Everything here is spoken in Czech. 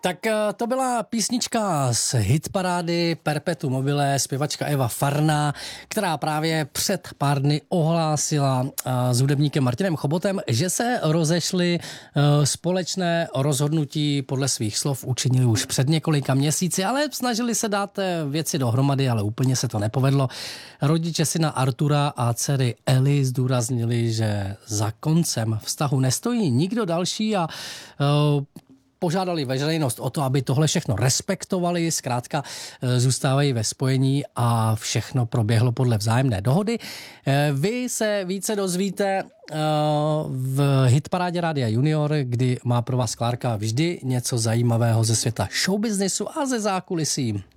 Tak to byla písnička z hitparády Perpetuum mobile, zpěvačka Eva Farná, která právě před pár dny ohlásila s hudebníkem Martinem Chobotem, že se rozešli. Společné rozhodnutí podle svých slov učinili už před několika měsíci, ale snažili se dát věci dohromady, ale úplně se to nepovedlo. Rodiče syna Artura a dcery Eli zdůraznili, že za koncem vztahu nestojí nikdo další a požádali veřejnost o to, aby tohle všechno respektovali, zkrátka zůstávají ve spojení a všechno proběhlo podle vzájemné dohody. Vy se více dozvíte v hitparádě Rádia Junior, kdy má pro vás Klárka vždy něco zajímavého ze světa showbiznesu a ze zákulisí.